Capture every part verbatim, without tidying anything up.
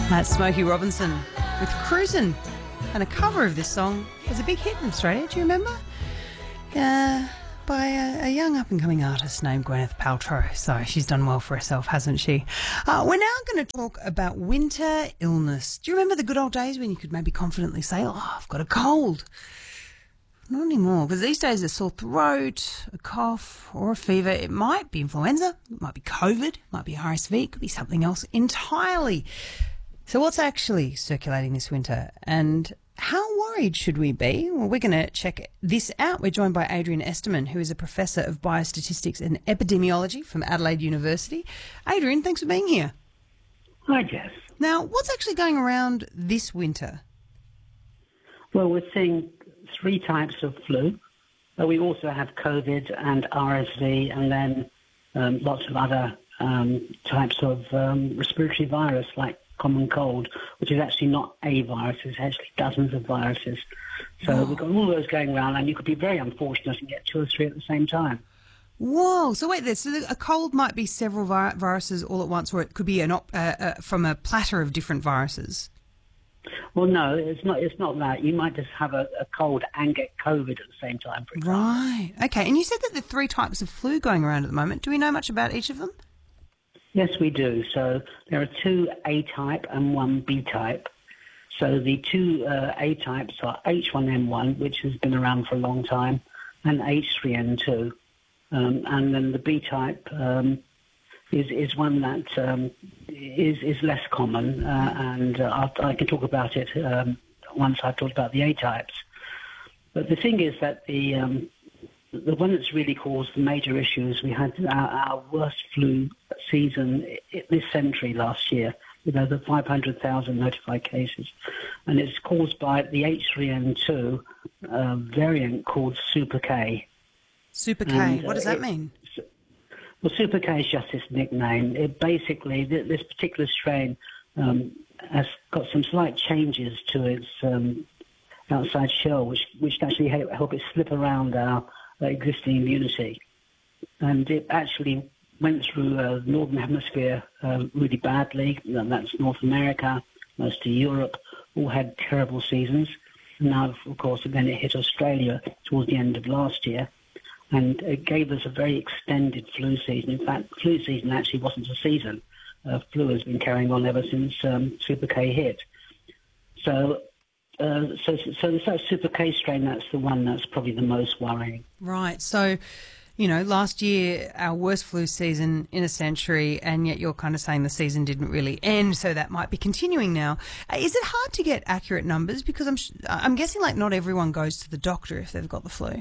That's Smokey Robinson with Cruisin', and a cover of this song was a big hit in Australia. Do you remember? Uh, by a, a young up-and-coming artist named Gwyneth Paltrow. So she's done well for herself, hasn't she? Uh, we're now going to talk about winter illness. Do you remember the good old days when you could maybe confidently say, oh, I've got a cold? Not anymore, because these days a sore throat, a cough or a fever, it might be influenza, it might be COVID, it might be R S V, it could be something else entirely. So what's actually circulating this winter, and how worried should we be? Well, we're going to check this out. We're joined by Adrian Esterman, who is a Professor of Biostatistics and Epidemiology from Adelaide University. Adrian, thanks for being here. Hi, Jess. Now, what's actually going around this winter? Well, we're seeing three types of flu. But we also have COVID and R S V, and then um, lots of other um, types of um, respiratory virus like common cold, which is actually not a virus, it's actually dozens of viruses. So Whoa. we've got all those going around, and you could be very unfortunate and get two or three at the same time. Whoa! So wait, there. So a cold might be several vi- viruses all at once, or it could be an op- uh, uh, from a platter of different viruses. Well, no, it's not. It's not that. You might just have a, a cold and get COVID at the same time, for example. Right. Okay. And you said that there are three types of flu going around at the moment. Do we know much about each of them? Yes, we do. So there are two A-type and one B-type. So the two uh, A-types are H one N one, which has been around for a long time, and H three N two. Um, and then the B-type um, is is one that um, is is less common, uh, and uh, I can talk about it um, once I've talked about the A-types. But the thing is that the um, the one that's really caused the major issues, we had our, our worst flu season this century last year, with over five hundred thousand notified cases. And it's caused by the H three N two uh, variant called Super K. Super K. And, what does uh, that it, mean? Well, Super K is just its nickname. It basically, th- this particular strain um, has got some slight changes to its um, outside shell, which, which actually help, help it slip around our uh, existing immunity. And it actually went through uh, the Northern Hemisphere uh, really badly. That's North America, most of Europe, all had terrible seasons. And now, of course, then it hit Australia towards the end of last year. And it gave us a very extended flu season. In fact, flu season actually wasn't a season. Uh, flu has been carrying on ever since um, Super K hit. So, uh, so, so the Super K strain, that's the one that's probably the most worrying. Right. So, you know, last year, our worst flu season in a century, and yet you're kind of saying the season didn't really end, so that might be continuing now. Uh, Is it hard to get accurate numbers? Because I'm, sh- I'm guessing like not everyone goes to the doctor if they've got the flu.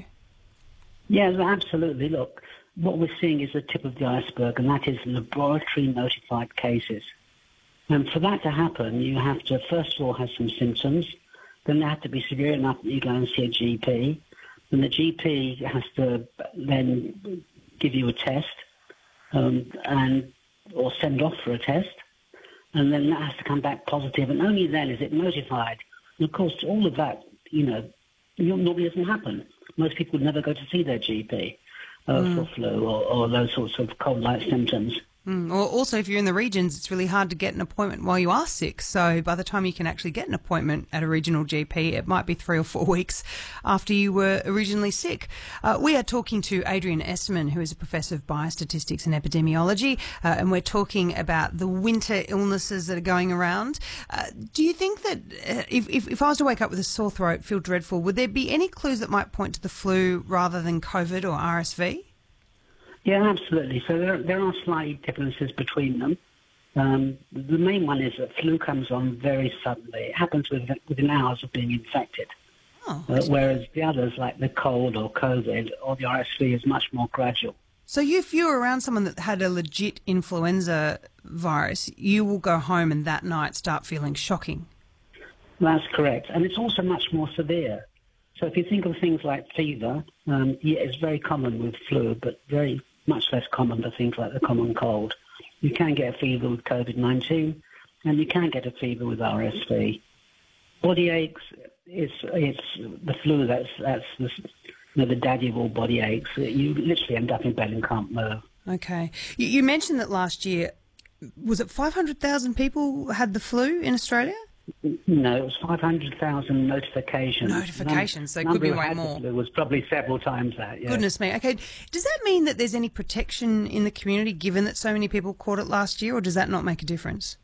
Yes, absolutely. Look, what we're seeing is the tip of the iceberg, and that is laboratory notified cases. And for that to happen, you have to, first of all, have some symptoms. Then they have to be severe enough that you go and see a G P. And the G P has to then give you a test um, and or send off for a test. And then that has to come back positive. And only then is it notified. And, of course, all of that, you know, normally doesn't happen. Most people would never go to see their G P uh, mm. for flu or, or those sorts of cold-like symptoms. Mm. Or also, if you're in the regions, it's really hard to get an appointment while you are sick. So by the time you can actually get an appointment at a regional G P, it might be three or four weeks after you were originally sick. Uh, we are talking to Adrian Esterman, who is a Professor of Biostatistics and Epidemiology, uh, and we're talking about the winter illnesses that are going around. Uh, do you think that uh, if, if, if I was to wake up with a sore throat, feel dreadful, would there be any clues that might point to the flu rather than COVID or R S V? Yeah, absolutely. So there, there are slight differences between them. Um, the main one is that flu comes on very suddenly. It happens within, within hours of being infected. Oh, uh, whereas the others, like the cold or COVID or the R S V, is much more gradual. So if you were around someone that had a legit influenza virus, you will go home and that night start feeling shocking. That's correct. And it's also much more severe. So if you think of things like fever, um, yeah, it's very common with flu, but very much less common for things like the common cold. You can get a fever with COVID nineteen, and you can get a fever with R S V. Body aches, it's, it's the flu that's, that's the, you know, the daddy of all body aches. You literally end up in bed and can't move. Okay. You, you mentioned that last year was it five hundred thousand people had the flu in Australia? No, it was five hundred thousand notifications. Notifications, so it Number could be who way had the more. flu was probably several times that, yeah. Goodness me. Okay, does that mean that there's any protection in the community given that so many people caught it last year, or does that not make a difference?